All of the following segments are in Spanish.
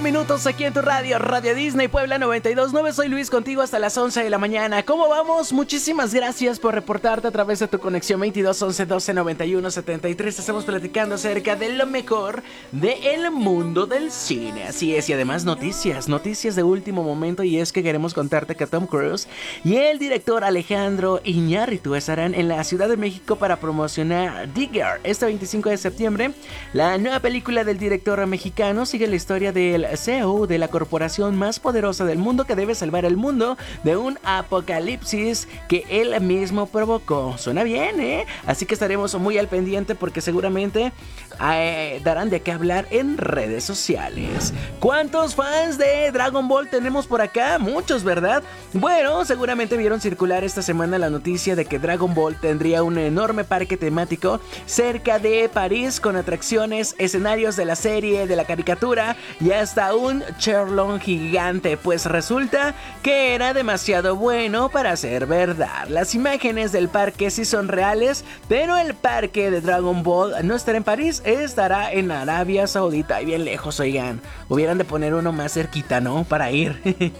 Minutos aquí en tu radio, Radio Disney Puebla 92.9. Soy Luis, contigo hasta las 11 de la mañana. ¿Cómo vamos? Muchísimas gracias por reportarte a través de tu conexión 22 11 12 91 73. Estamos platicando acerca de lo mejor del mundo del cine. Así es, y además noticias de último momento. Y es que queremos contarte que Tom Cruise y el director Alejandro Iñárritu estarán en la Ciudad de México para promocionar Digger. Este 25 de septiembre, la nueva película del director mexicano sigue la historia del CEO de la corporación más poderosa del mundo que debe salvar el mundo de un apocalipsis que él mismo provocó. Suena bien, ¿eh? Así que estaremos muy al pendiente porque seguramente darán de qué hablar en redes sociales. ¿Cuántos fans de Dragon Ball tenemos por acá? Muchos, ¿verdad? Bueno, seguramente vieron circular esta semana la noticia de que Dragon Ball tendría un enorme parque temático cerca de París con atracciones, escenarios de la serie, de la caricatura y hasta un Shenlong gigante. Pues resulta que era demasiado bueno para ser verdad. Las imágenes del parque sí son reales, pero el parque de Dragon Ball no estará en París, estará en Arabia Saudita y bien lejos, oigan. Hubieran de poner uno más cerquita, ¿no? Para ir.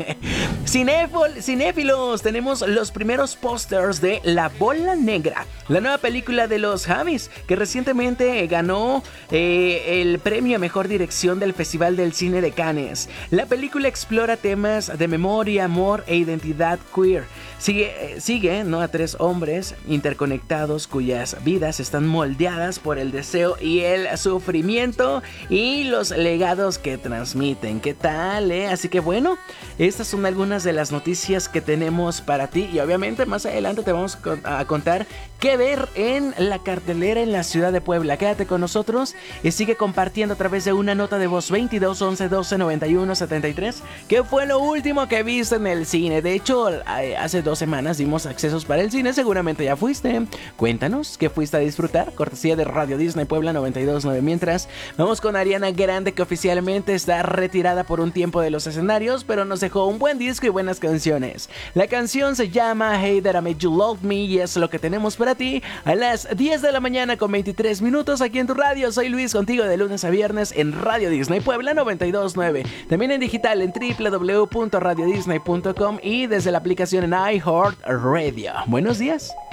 Cinéfilos, tenemos los primeros pósters de La Bola Negra, la nueva película de los Javis, que recientemente ganó el premio a mejor dirección del Festival del Cine de Cannes. La película explora temas de memoria, amor e identidad queer. Sigue, ¿no?, a tres hombres interconectados cuyas vidas están moldeadas por el deseo y el sufrimiento y los legados que transmiten. ¿Qué tal, Así que bueno, estas son algunas de las noticias que tenemos para ti y obviamente más adelante te vamos a contar qué ver en la cartelera en la ciudad de Puebla. Quédate con nosotros y sigue compartiendo a través de una nota de voz 22 11 12 91 73. ¿Qué fue lo último que viste en el cine? De hecho, hace 2 semanas dimos accesos para el cine, seguramente ya fuiste. Cuéntanos qué fuiste a disfrutar, cortesía de Radio Disney Puebla 92.9. Mientras, vamos con Ariana Grande, que oficialmente está retirada por un tiempo de los escenarios, pero nos dejó un buen disco y buenas canciones. La canción se llama Hey That I Made You Love Me y es lo que tenemos para ti a las 10 de la mañana con 23 minutos aquí en tu radio. Soy Luis, contigo de lunes a viernes en Radio Disney Puebla 92.9. También en digital en www.radiodisney.com y desde la aplicación en iHeartRadio. Buenos días.